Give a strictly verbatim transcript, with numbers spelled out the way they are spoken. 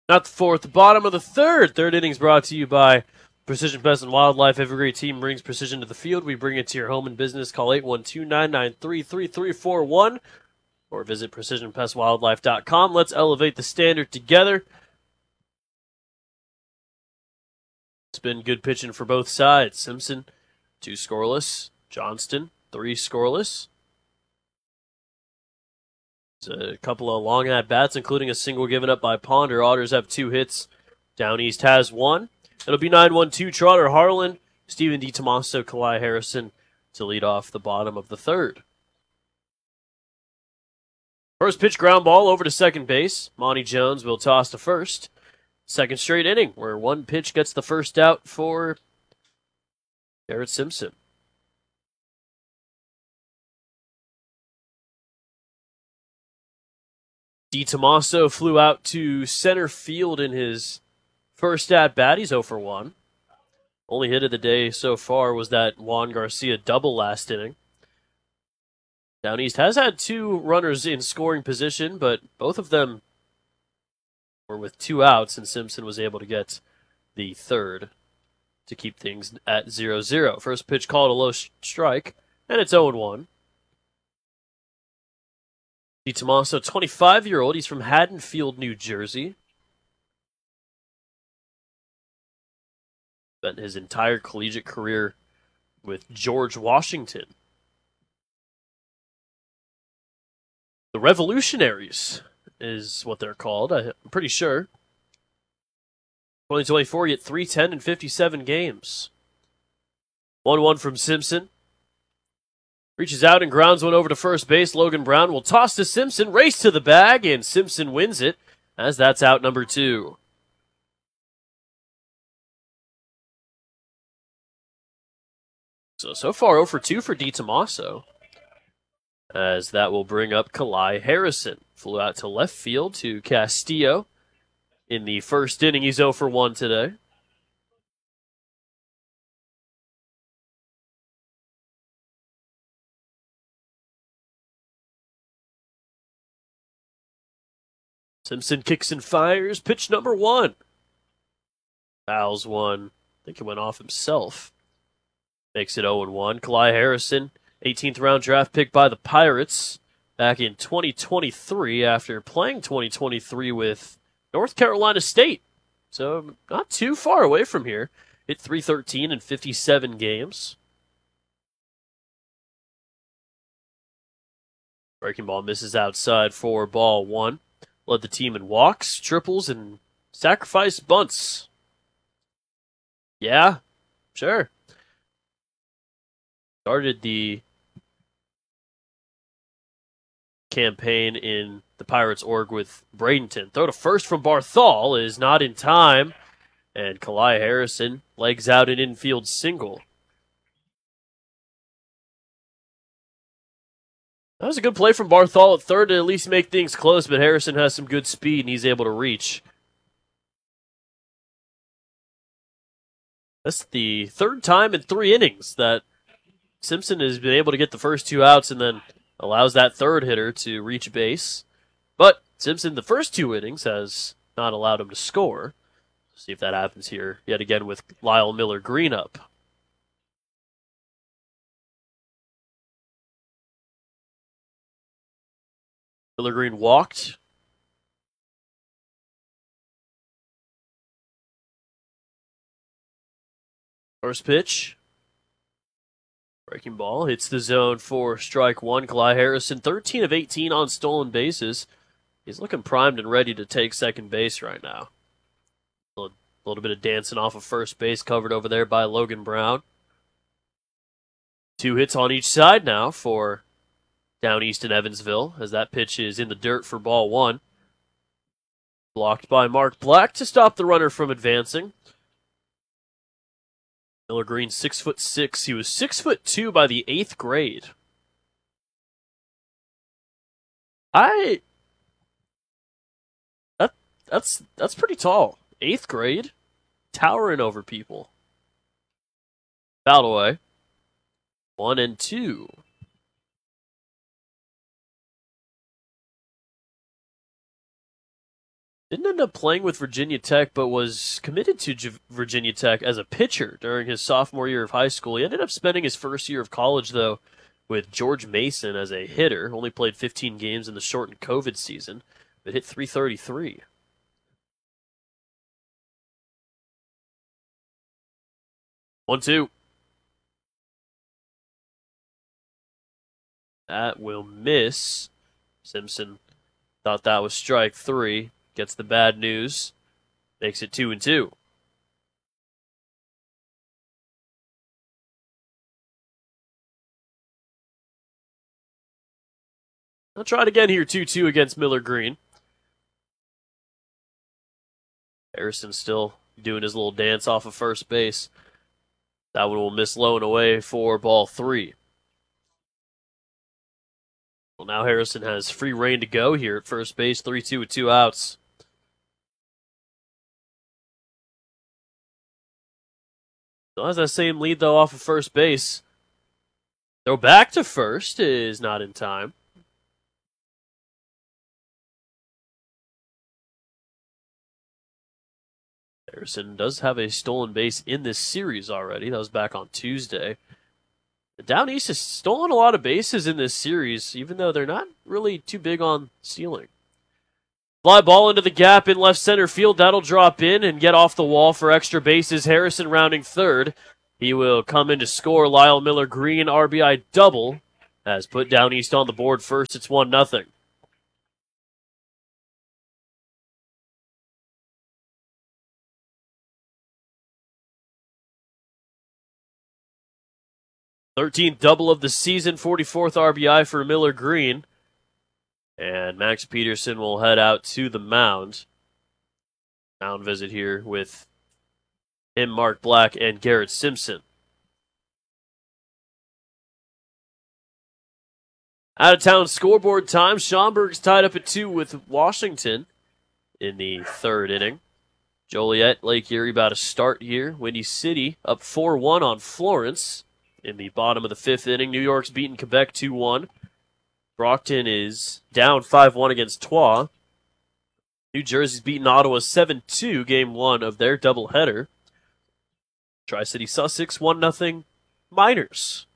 Not the fourth, the bottom of the third. Third innings brought to you by Precision Pest and Wildlife. Every great team brings precision to the field. We bring it to your home and business. Call eight one two, nine nine three, three three four one or visit precision pest wildlife dot com. Let's elevate the standard together. It's been good pitching for both sides. Simpson, two scoreless. Johnston, three scoreless. A couple of long at-bats, including a single given up by Ponder. Otters have two hits. Down East has one. It'll be nine one two, Trotter Harlan, Steven DiTomaso, Kalai Harrison to lead off the bottom of the third. First pitch ground ball over to second base. Monty Jones will toss to first. Second straight inning where one pitch gets the first out for Garrett Simpson. DiTomaso flew out to center field in his first at-bat. He's oh for one. Only hit of the day so far was that Juan Garcia double last inning. Down East has had two runners in scoring position, but both of them were with two outs, and Simpson was able to get the third to keep things at zero zero. First pitch called a low strike, and it's oh one. DiTomaso, twenty-five-year-old. He's from Haddonfield, New Jersey. Spent his entire collegiate career with George Washington. The Revolutionaries is what they're called, I'm pretty sure. twenty twenty-four, he hit three ten in fifty-seven games. one one from Simpson. Reaches out and grounds one over to first base. Logan Brown will toss to Simpson, race to the bag, and Simpson wins it, as that's out number two. So, so far oh for two for DiTomaso, as that will bring up Kalai Harrison. Flew out to left field to Castillo. In the first inning, he's oh for one today. Simpson kicks and fires. Pitch number one. Fouls one. I think it went off himself. Makes it oh one. Kalai Harrison, eighteenth round draft pick by the Pirates back in twenty twenty-three after playing twenty twenty-three with North Carolina State. So not too far away from here. Hit three thirteen in fifty-seven games. Breaking ball misses outside for ball one. Led the team in walks, triples, and sacrifice bunts. Yeah, sure. Started the campaign in the Pirates org with Bradenton. Throw to first from Barthol is not in time, and Kalai Harrison legs out an infield single. That was a good play from Barthol at third to at least make things close, but Harrison has some good speed and he's able to reach. That's the third time in three innings that Simpson has been able to get the first two outs and then allows that third hitter to reach base. But Simpson, the first two innings, has not allowed him to score. See if that happens here yet again with Lyle Miller Green up. Miller Green walked. First pitch. Breaking ball hits the zone for strike one. Kalai Harrison, thirteen of eighteen on stolen bases. He's looking primed and ready to take second base right now. A little, a little bit of dancing off of first base covered over there by Logan Brown. Two hits on each side now for Down East in Evansville, as that pitch is in the dirt for ball one. Blocked by Mark Black to stop the runner from advancing. Miller Green, six foot six. He was six foot two by the eighth grade. I that that's that's pretty tall. Eighth grade, towering over people. Fouled away. One and two. Didn't end up playing with Virginia Tech, but was committed to J- Virginia Tech as a pitcher during his sophomore year of high school. He ended up spending his first year of college, though, with George Mason as a hitter. Only played fifteen games in the shortened COVID season, but hit three thirty-three. One two. That will miss. Simpson thought that was strike three. Gets the bad news. Makes it two and two. I'll try it again here, two two against Miller Green. Harrison still doing his little dance off of first base. That one will miss low and away for ball three. Well, now Harrison has free reign to go here at first base, three two with two outs. Still has that same lead, though, off of first base. Throw back to first is not in time. Harrison does have a stolen base in this series already. That was back on Tuesday. Down East has stolen a lot of bases in this series, even though they're not really too big on stealing. Fly ball into the gap in left center field. That'll drop in and get off the wall for extra bases. Harrison rounding third. He will come in to score. Lyle Miller Green R B I double has put Down East on the board first. It's one nothing. thirteenth double of the season, forty-fourth R B I for Miller Green. And Max Peterson will head out to the mound. Mound visit here with him, Mark Black, and Garrett Simpson. Out of town scoreboard time. Schaumburg's tied up at two with Washington in the third inning. Joliet, Lake Erie about to start here. Windy City up four one on Florence in the bottom of the fifth inning. New York's beaten Quebec two one. Brockton is down five one against Troyes. New Jersey's beaten Ottawa seven two, game one of their doubleheader. Tri-City Sussex one nothing Miners.